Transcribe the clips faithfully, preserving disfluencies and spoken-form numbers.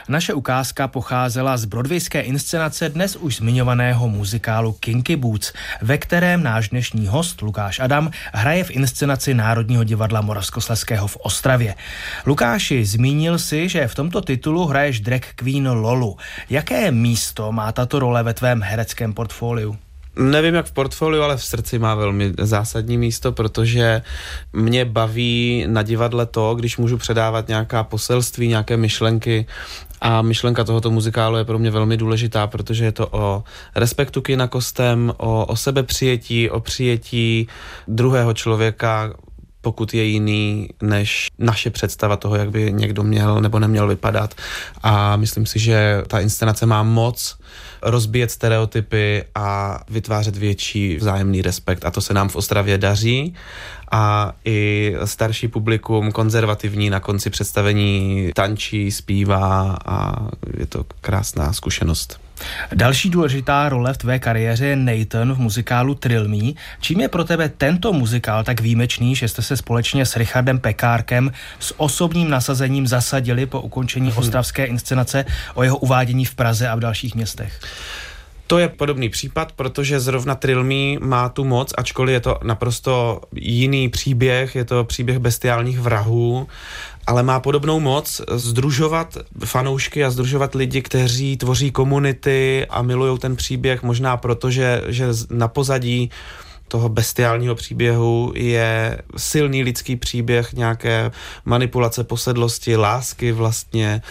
Naše ukázka pocházela z broadwayské inscenace dnes už zmiňovaného muzikálu Kinky Boots, ve kterém náš dnešní host Lukáš Adam hraje v inscenaci Národního divadla Moravskoslezského v Ostravě. Lukáši, zmínil si, že v tomto titulu hraješ drag queen Lolu. Jaké místo má tato role ve tvém hereckém portfoliu? Nevím, jak v portfoliu, ale v srdci má velmi zásadní místo, protože mě baví na divadle to, když můžu předávat nějaká poselství, nějaké myšlenky, a myšlenka tohoto muzikálu je pro mě velmi důležitá, protože je to o respektu k jinakostem, o, o sebepřijetí, o přijetí druhého člověka, pokud je jiný než naše představa toho, jak by někdo měl nebo neměl vypadat. A myslím si, že ta inscenace má moc rozbíjet stereotypy a vytvářet větší vzájemný respekt. A to se nám v Ostravě daří. A i starší publikum, konzervativní, na konci představení tančí, zpívá a je to krásná zkušenost. Další důležitá role v tvé kariéře je Nathan v muzikálu Thrill Me. Čím je pro tebe tento muzikál tak výjimečný, že jste se společně s Richardem Pekárkem s osobním nasazením zasadili po ukončení hmm. ostravské inscenace o jeho uvádění v Praze a v dalších městech? To je podobný případ, protože zrovna Thrill Me má tu moc, ačkoliv je to naprosto jiný příběh, je to příběh bestiálních vrahů, ale má podobnou moc sdružovat fanoušky a sdružovat lidi, kteří tvoří komunity a milujou ten příběh, možná proto, že, že na pozadí toho bestiálního příběhu je silný lidský příběh, nějaké manipulace, posedlosti, lásky vlastně.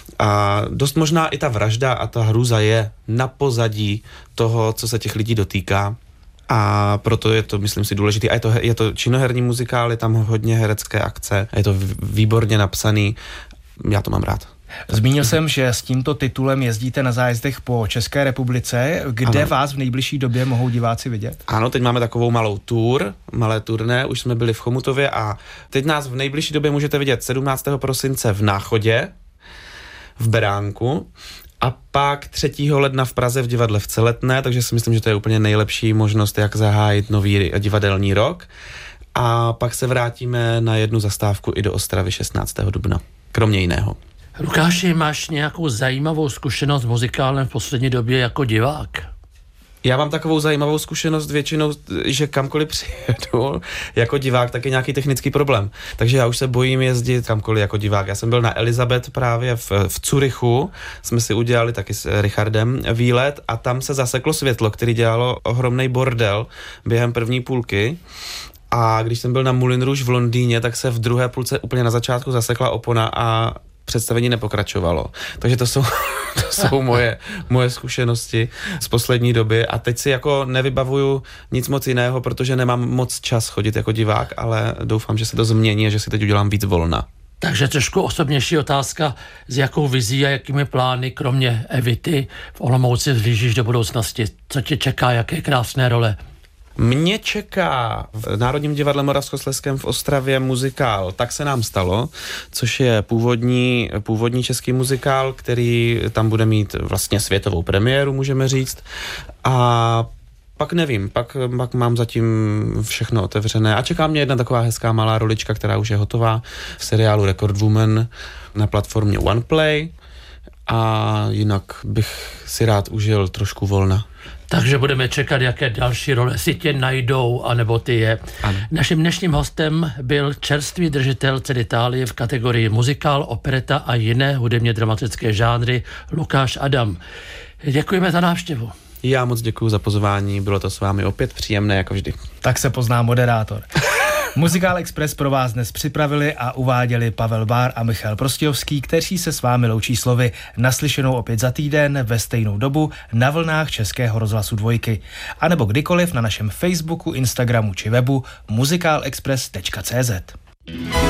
A dost možná i ta vražda a ta hrůza je na pozadí toho, co se těch lidí dotýká. A proto je to, myslím si, důležitý. A je to, je to činoherní muzikál, je tam hodně herecké akce, je to výborně napsaný. Já to mám rád. Zmínil jsem, že s tímto titulem jezdíte na zájezdech po České republice. Kde ano. vás v nejbližší době mohou diváci vidět? Ano, teď máme takovou malou tour, malé turné, už jsme byli v Chomutově a teď nás v nejbližší době můžete vidět sedmnáctého prosince v Náchodě, v Beránku, a pak třetího ledna v Praze v divadle v Celetné, takže si myslím, že to je úplně nejlepší možnost, jak zahájit nový divadelní rok. A pak se vrátíme na jednu zastávku i do Ostravy šestnáctého dubna, kromě jiného. Lukáši, máš nějakou zajímavou zkušenost s muzikálem v poslední době jako divák? Já mám takovou zajímavou zkušenost většinou, že kamkoliv přijedu jako divák, tak je nějaký technický problém. Takže já už se bojím jezdit kamkoliv jako divák. Já jsem byl na Elizabeth právě v, v Curychu, jsme si udělali taky s Richardem výlet a tam se zaseklo světlo, který dělalo ohromnej bordel během první půlky. A když jsem byl na Moulin Rouge v Londýně, tak se v druhé půlce úplně na začátku zasekla opona a představení nepokračovalo. Takže to jsou, to jsou moje, moje zkušenosti z poslední doby a teď si jako nevybavuju nic moc jiného, protože nemám moc čas chodit jako divák, ale doufám, že se to změní a že si teď udělám víc volna. Takže trošku osobnější otázka, s jakou vizí a jakými plány, kromě Evity, v Olomouci vzhlížíš do budoucnosti? Co tě čeká, jaké krásné role? Mě čeká v Národním divadle Moravskoslezském v Ostravě muzikál Tak se nám stalo, což je původní, původní český muzikál, který tam bude mít vlastně světovou premiéru, můžeme říct. A pak nevím, pak, pak mám zatím všechno otevřené a čeká mě jedna taková hezká malá rolička, která už je hotová v seriálu Record Woman na platformě OnePlay a jinak bych si rád užil trošku volna. Takže budeme čekat, jaké další role si tě najdou, anebo ty je. Ano. Naším dnešním hostem byl čerstvý držitel ceny Thálie v kategorii muzikál, opereta a jiné hudebně dramatické žánry Lukáš Adam. Děkujeme za návštěvu. Já moc děkuji za pozvání, bylo to s vámi opět příjemné jako vždy. Tak se pozná moderátor. Muzikál Express pro vás dnes připravili a uváděli Pavel Bár a Michal Prostějovský, kteří se s vámi loučí slovy naslyšenou opět za týden ve stejnou dobu na vlnách Českého rozhlasu Dvojky. A nebo kdykoliv na našem Facebooku, Instagramu či webu muzikálexpress tečka cé zet.